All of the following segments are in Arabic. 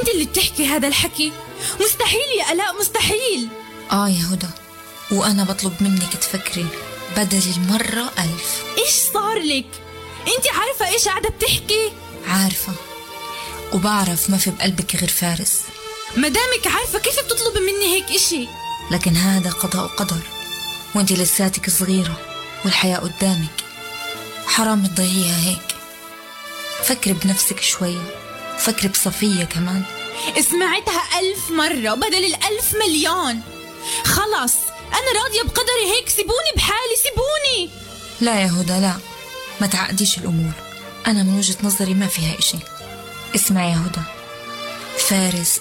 انت اللي بتحكي هذا الحكي؟ مستحيل يا آلاء، مستحيل. يا هدى، وأنا بطلب منك تفكري بدل المرة 1000. إيش صار لك؟ انت عارفة إيش قاعدة بتحكي؟ عارفة، وبعرف ما في بقلبك غير فارس. مدامك عارفة كيف بتطلب مني هيك إشي؟ لكن هذا قضاء وقدر، وانت لساتك صغيرة والحياة قدامك، حرام تضيعيها هيك. فكري بنفسك شوية، فكري بصفية كمان. سمعتها 1000 مرة بدل 1000 مليون. خلص أنا راضية بقدري هيك، سيبوني بحالي، سيبوني. لا يا هدى، لا، ما تعقديش الأمور. أنا من وجهة نظري ما فيها إشي. اسمعي يا هدى، فارس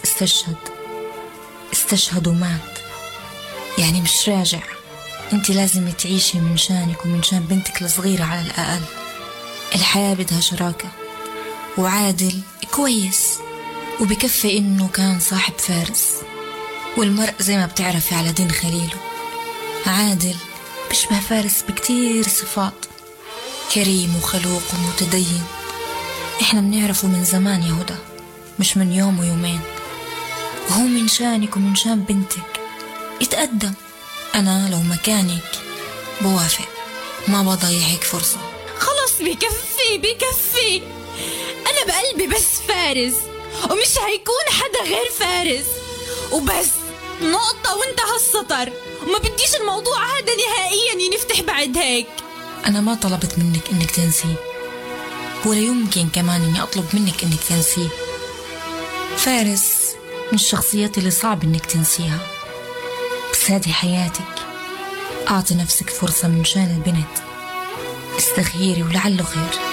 استشهد ومات، يعني مش راجع. انت لازم تعيشي من شانك ومن شان بنتك الصغيرة على الأقل. الحياة بدها شراكة، وعادل كويس وبكفي إنه كان صاحب فارس، والمرء زي ما بتعرفي على دين خليله. عادل بيشبه فارس بكتير صفات، كريم وخلوق ومتدين. إحنا بنعرفه من زمان يا هدى، مش من يوم ويومين، وهو من شانك ومن شان بنتك يتقدم. أنا لو مكانك بوافق، ما بضيع هيك فرصة. خلص بكفي. أنا بقلبي بس فارس، ومش هيكون حدا غير فارس وبس، نقطة وانتهى السطر. وما بديش الموضوع هذا نهائيا ينفتح بعد هيك. أنا ما طلبت منك إنك تنسيه، ولا يمكن كمان إني أطلب منك إنك تنسيه. فارس من الشخصيات اللي صعب إنك تنسيها، بس هذه حياتك. أعطي نفسك فرصة من شان البنت، استخيري ولعله خير.